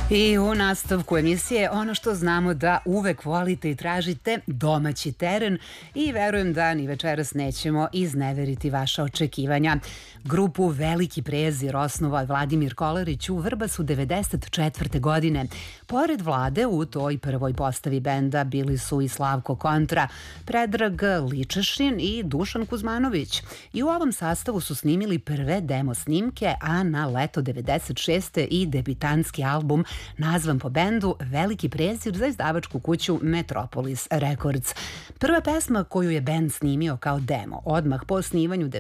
I u nastavku emisije ono što znamo da uvek volite i tražite, domaći teren, i verujem da ni večeras nećemo izneveriti vaša očekivanja. Grupu Veliki prezir osnovao je Vladimir Kolarić u Vrbasu 94. godine. Pored Vlade u toj prvoj postavi benda bili su i Slavko Kontra, Predrag Ličešin i Dušan Kuzmanović. I u ovom sastavu su snimili prve demo snimke, a na leto 96. i debitanski album nazvan po bendu Veliki prezir za izdavačku kuću Metropolis Records. Prva pesma koju je bend snimio kao demo odmah po snimanju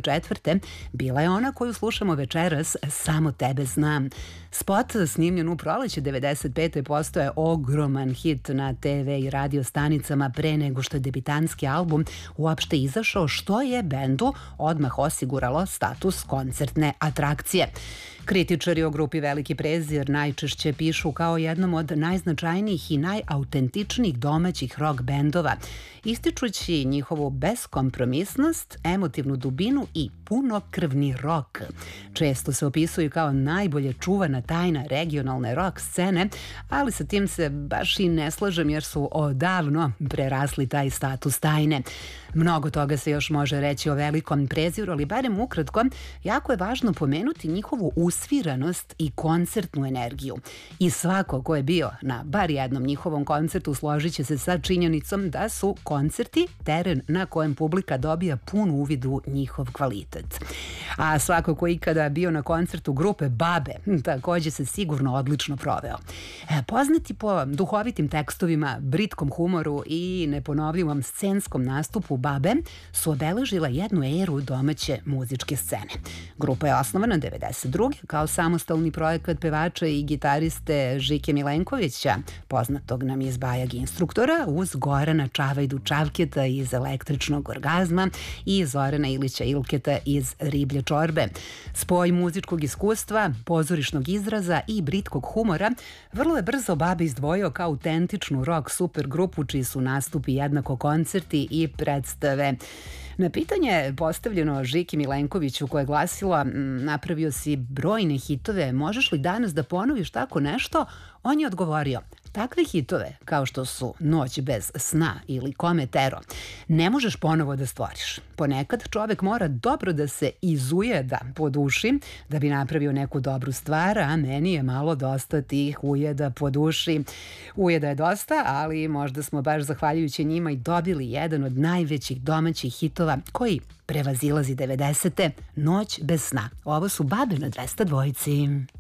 94. bila je ona koju slušamo večeras, Samo tebe znam. Spot snimljen u proleće 95. postao je ogroman hit na TV i radio stanicama pre nego što je debitanski album uopšte izašao, što je bendu odmah osiguralo status koncertne atrakcije. Kritičari o grupi Veliki prezir najčešće pišu kao jednom od najznačajnijih i najautentičnijih domaćih rock bendova, ističući njihovu beskompromisnost, emotivnu dubinu i punokrvni rock. Često se opisuju kao najbolje čuvana tajna regionalne rock scene, ali sa tim se baš i ne slažem jer su odavno prerasli taj status tajne. Mnogo toga se još može reći o Velikom preziru, ali barem ukratko, jako je važno pomenuti njihovu usviranost i koncertnu energiju. I svako ko je bio na bar jednom njihovom koncertu složit će se sa činjenicom da su koncerti teren na kojem publika dobija pun uvid u njihov kvalitet. A svako ko ikada bio na koncertu grupe Babe takođe se sigurno odlično proveo. Poznati po duhovitim tekstovima, britkom humoru i neponovljivom scenskom nastupu, Babe su obeležila jednu eru domaće muzičke scene. Grupa je osnovana 92. kao samostalni projekat pevača i gitariste Žike Milenkovića, poznatog nam iz Bajag instruktora, uz Gorana Čavajdu Čavketa iz Električnog orgazma i Zorana Ilića Ilketa iz Riblje čorbe. Spoj muzičkog iskustva, pozorišnog izraza i britkog humora vrlo je brzo Babe izdvojio kao autentičnu rock super grupu čiji su nastupi jednako koncerti i predstave. Na pitanje postavljeno Žiki Milenkoviću koje je glasilo napravio si brojne hitove, možeš li danas da ponoviš tako nešto? On je odgovorio, takve hitove kao što su Noć bez sna ili Kometero ne možeš ponovo da stvoriš. Ponekad čovek mora dobro da se izujeda po duši da bi napravio neku dobru stvar, a meni je malo dosta tih ujeda po duši. Ujeda je dosta, ali možda smo baš zahvaljujući njima i dobili jedan od najvećih domaćih hitova koji prevazilazi 90. Noć bez sna. Ovo su Babe na 202.